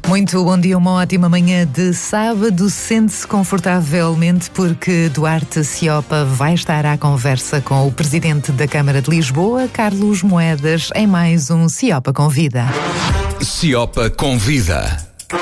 Muito bom dia, uma ótima manhã de sábado. Sente-se confortavelmente porque Duarte Ciopa vai estar à conversa com o Presidente da Câmara de Lisboa, Carlos Moedas, em mais um Ciopa Convida. Ciopa Convida.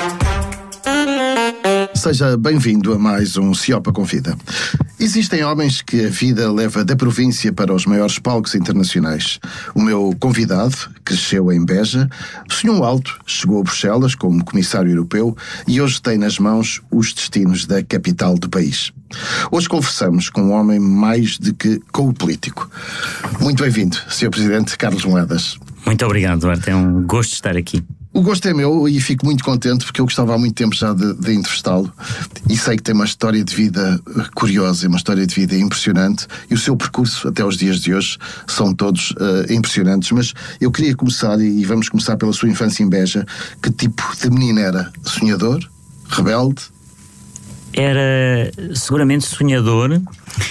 Seja bem-vindo a mais um Ciopa Convida. Existem homens que a vida leva da província para os maiores palcos internacionais. O meu convidado cresceu em Beja, sonhou alto, chegou a Bruxelas como comissário europeu e hoje tem nas mãos os destinos da capital do país. Hoje conversamos com um homem mais do que com o político. Muito bem-vindo, Sr. Presidente Carlos Moedas. Muito obrigado, Duarte. É um gosto estar aqui. O gosto é meu e fico muito contente porque eu gostava há muito tempo já de entrevistá-lo e sei que tem uma história de vida curiosa, uma história de vida impressionante e o seu percurso até os dias de hoje são todos impressionantes, mas eu queria começar, e vamos começar pela sua infância em Beja. Que tipo de menino era? Sonhador? Rebelde? Era seguramente sonhador.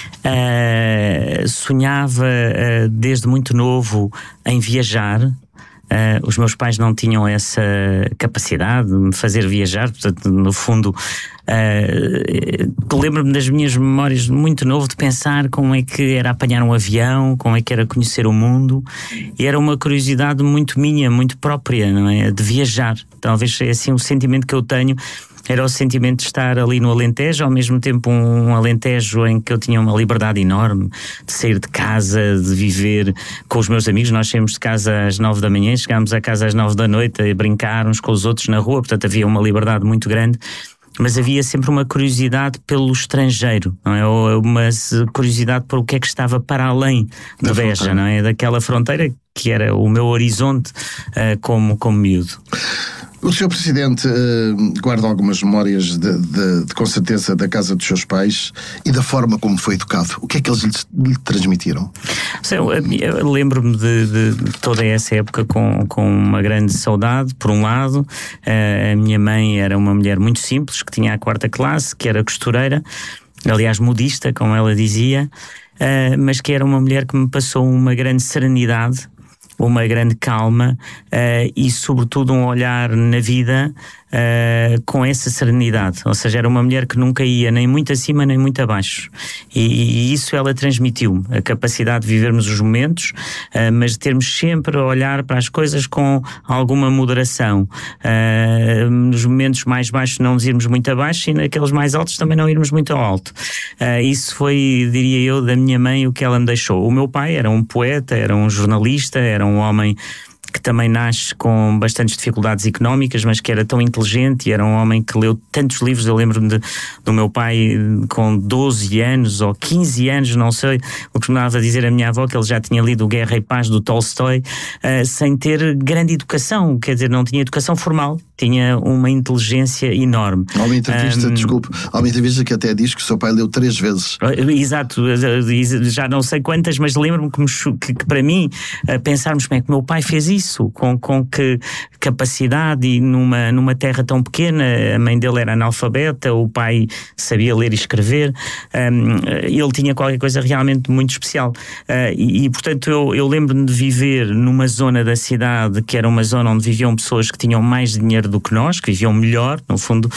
Sonhava desde muito novo em viajar. Os meus pais não tinham essa capacidade de me fazer viajar, portanto, no fundo, lembro-me das minhas memórias muito novo de pensar como é que era apanhar um avião, como é que era conhecer o mundo, e era uma curiosidade muito minha, muito própria, não é? De viajar. Talvez é assim o sentimento que eu tenho. Era o sentimento de estar ali no Alentejo, ao mesmo tempo um Alentejo em que eu tinha uma liberdade enorme de sair de casa, de viver com os meus amigos. Nós saímos de casa às 9 da manhã, chegámos a casa às 9 da noite a brincar uns com os outros na rua, portanto havia uma liberdade muito grande. Mas havia sempre uma curiosidade pelo estrangeiro, não é? Ou uma curiosidade por o que é que estava para além de Beja, não é? Daquela fronteira que era o meu horizonte como miúdo. O Sr. Presidente guarda algumas memórias com certeza da casa dos seus pais e da forma como foi educado. O que é que eles lhe transmitiram? Eu lembro-me de toda essa época com uma grande saudade. Por um lado, a minha mãe era uma mulher muito simples, que tinha a 4ª classe, que era costureira, aliás modista, como ela dizia, mas que era uma mulher que me passou uma grande serenidade, uma grande calma e sobretudo um olhar na vida com essa serenidade. Ou seja, era uma mulher que nunca ia nem muito acima nem muito abaixo, e isso ela transmitiu-me, a capacidade de vivermos os momentos, mas de termos sempre a olhar para as coisas com alguma moderação, nos momentos mais baixos não nos irmos muito abaixo e naqueles mais altos também não irmos muito ao alto. Isso foi, diria eu, da minha mãe o que ela me deixou. O meu pai era um poeta, era um jornalista, era um homem que também nasce com bastantes dificuldades económicas, mas que era tão inteligente e era um homem que leu tantos livros. Eu lembro-me do meu pai com 12 anos ou 15 anos, não sei, o que me dava a dizer a minha avó, que ele já tinha lido o Guerra e Paz do Tolstói, sem ter grande educação, quer dizer, não tinha educação formal, tinha uma inteligência enorme. Há uma entrevista, há uma entrevista que até diz que o seu pai leu 3 vezes. Exato, já não sei quantas, mas lembro-me que para mim, pensarmos como é que o meu pai fez isso, com que capacidade, e numa terra tão pequena. A mãe dele era analfabeta, o pai sabia ler e escrever, ele tinha qualquer coisa realmente muito especial, e portanto eu lembro-me de viver numa zona da cidade que era uma zona onde viviam pessoas que tinham mais dinheiro do que nós, que viviam melhor, no fundo,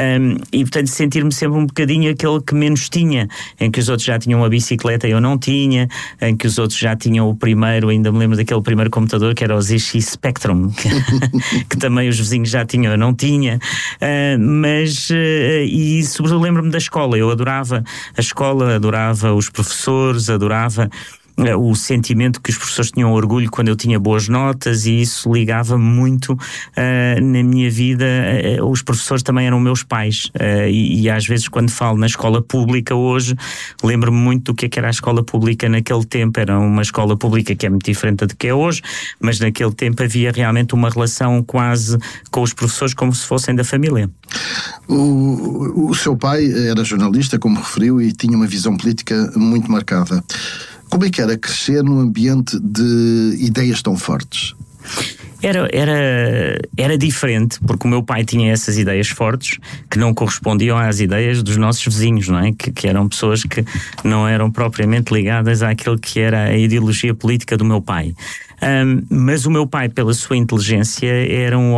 e portanto sentir-me sempre um bocadinho aquele que menos tinha, em que os outros já tinham uma bicicleta e eu não tinha, em que os outros já tinham o primeiro, ainda me lembro daquele primeiro computador que era o ZX Spectrum, que também os vizinhos já tinham, eu não tinha, e sobretudo lembro-me da escola. Eu adorava a escola, adorava os professores, adorava o sentimento que os professores tinham orgulho quando eu tinha boas notas, e isso ligava muito na minha vida. Os professores também eram meus pais, e às vezes quando falo na escola pública hoje, lembro-me muito do que era a escola pública naquele tempo. Era uma escola pública que é muito diferente do que é hoje, mas naquele tempo havia realmente uma relação quase com os professores como se fossem da família. O seu pai era jornalista, como referiu, e tinha uma visão política muito marcada. Como é que era crescer num ambiente de ideias tão fortes? Era diferente, porque o meu pai tinha essas ideias fortes que não correspondiam às ideias dos nossos vizinhos, não é? Que eram pessoas que não eram propriamente ligadas àquilo que era a ideologia política do meu pai. Mas o meu pai, pela sua inteligência, era um